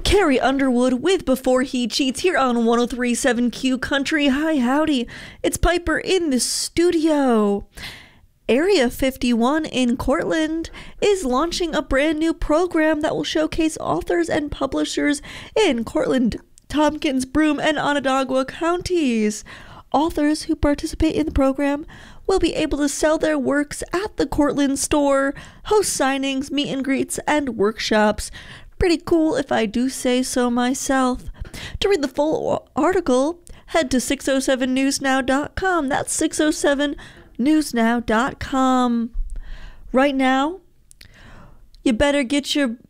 Carrie Underwood with Before He Cheats here on 103.7 Q Country. Hi, howdy. It's Piper in the studio. Area 51 in Cortland is launching a brand new program that will showcase authors and publishers in Cortland, Tompkins, Broome, and Onondaga counties. Authors who participate in the program will be able to sell their works at the Cortland store, host signings, meet and greets, and workshops. Pretty cool if I do say so myself. To read the full article, head to 607newsnow.com. That's 607newsnow.com. Right now, you better get your